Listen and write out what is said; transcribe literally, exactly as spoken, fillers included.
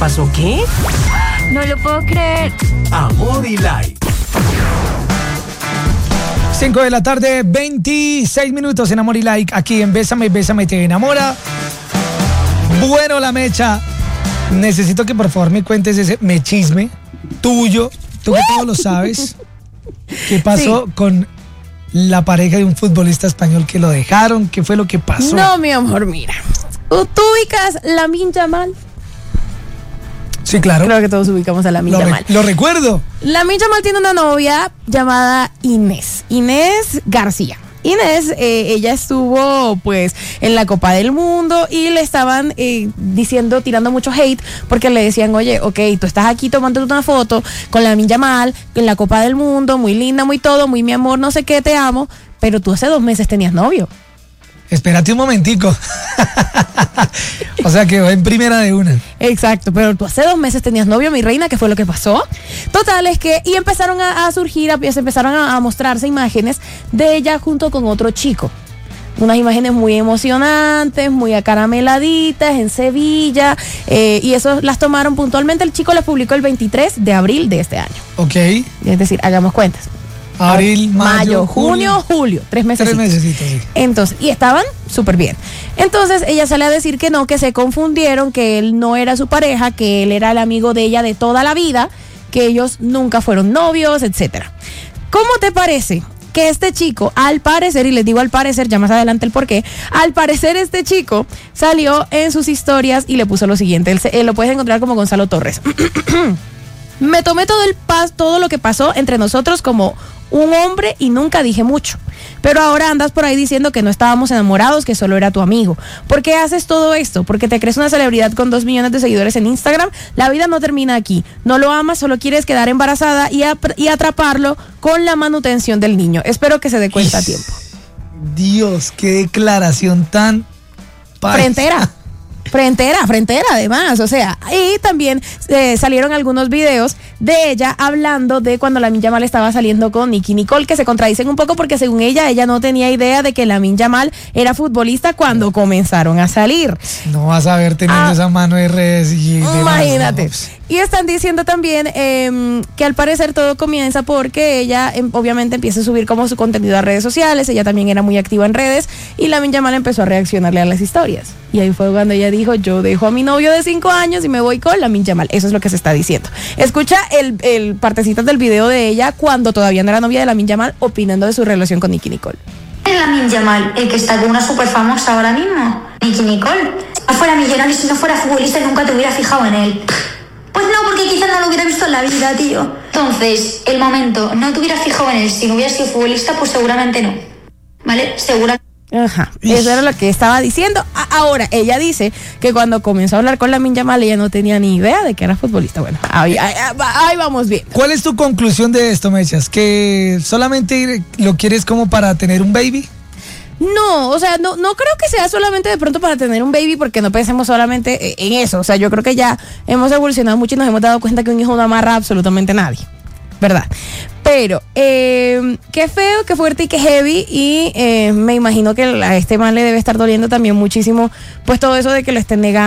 pasó qué? No lo puedo creer. Amor y Like. cinco de la tarde, veintiséis minutos en Amor y Like, aquí en Bésame, Bésame, te enamora. Bueno, la mecha, necesito que por favor me cuentes ese mechisme tuyo, tú que todo lo sabes. ¿Qué pasó sí. con la pareja de un futbolista español que lo dejaron? ¿Qué fue lo que pasó? No, mi amor, mira. ¿Tú, tú ubicas Lamine Yamal? Sí, claro. Creo que todos ubicamos a Lamine lo Yamal. Re, lo recuerdo. Lamine Yamal tiene una novia llamada Inés. Inés García. Inés, eh, ella estuvo pues en la Copa del Mundo y le estaban eh, diciendo, tirando mucho hate, porque le decían, oye, ok, tú estás aquí tomando una foto con Lamine Yamal en la Copa del Mundo, muy linda, muy todo, muy mi amor, no sé qué, te amo, pero tú hace dos meses tenías novio. Espérate un momentico. O sea, quedó en primera de una. Exacto, pero tú hace dos meses tenías novio, mi reina, ¿qué fue lo que pasó? Total, es que, y empezaron a, a surgir, a, se empezaron a, a mostrarse imágenes de ella junto con otro chico. Unas imágenes muy emocionantes, muy acarameladitas, en Sevilla, eh, y eso las tomaron puntualmente, el chico las publicó el veintitrés de abril de este año. Ok. Es decir, hagamos cuentas. Abril, mayo, mayo junio, julio, julio, tres meses. Tres meses, sí. Entonces, y estaban súper bien. Entonces, ella sale a decir que no, que se confundieron, que él no era su pareja, que él era el amigo de ella de toda la vida, que ellos nunca fueron novios, etcétera. ¿Cómo te parece que este chico, al parecer, y les digo al parecer, ya más adelante el porqué, al parecer este chico salió en sus historias y le puso lo siguiente, él, se, él lo puedes encontrar como Gonzalo Torres. Me tomé todo el pas, todo lo que pasó entre nosotros como un hombre y nunca dije mucho. Pero ahora andas por ahí diciendo que no estábamos enamorados, que solo era tu amigo. ¿Por qué haces todo esto? Porque te crees una celebridad con dos millones de seguidores en Instagram. La vida no termina aquí. No lo amas, solo quieres quedar embarazada y, ap- y atraparlo con la manutención del niño. Espero que se dé cuenta a tiempo. Dios, qué declaración tan... Frentera. Frentera, frentera además, o sea, y también eh, salieron algunos videos de ella hablando de cuando Lamine Yamal estaba saliendo con Nicki Nicole, que se contradicen un poco porque según ella, ella no tenía idea de que Lamine Yamal era futbolista cuando comenzaron a salir. No vas a ver teniendo ah, esa mano de redes y... De imagínate. Manos. Y están diciendo también eh, que al parecer todo comienza porque ella eh, obviamente empieza a subir como su contenido a redes sociales, ella también era muy activa en redes y Lamine Yamal empezó a reaccionarle a las historias. Y ahí fue cuando ella dijo, yo dejo a mi novio de cinco años y me voy con Lamine Yamal. Eso es lo que se está diciendo. Escucha el, el partecita del video de ella cuando todavía no era novia de Lamine Yamal opinando de su relación con Nicki Nicole. ¿Es Lamine Yamal el que está con una súper famosa ahora mismo? Nicki Nicole. Si no fuera millonario y si no fuera futbolista nunca te hubiera fijado en él. Pues no, porque quizás no lo hubiera visto en la vida, tío. Entonces, el momento, no te hubieras fijado en él si no hubieras sido futbolista, pues seguramente no. ¿Vale? Seguramente. Ajá, eso era lo que estaba diciendo. Ahora, ella dice que cuando comenzó a hablar con Lamine Yamal, ella no tenía ni idea de que era futbolista. Bueno, ahí, ahí, ahí vamos bien. ¿Cuál es tu conclusión de esto, Mechas? ¿Que solamente lo quieres como para tener un baby? No, o sea, no, no creo que sea solamente de pronto para tener un baby, porque no pensemos solamente en eso. O sea, yo creo que ya hemos evolucionado mucho y nos hemos dado cuenta que un hijo no amarra a absolutamente nadie, ¿verdad? Pero, eh, qué feo, qué fuerte y qué heavy. Y eh, me imagino que a este man le debe estar doliendo también muchísimo, pues todo eso de que lo estén negando.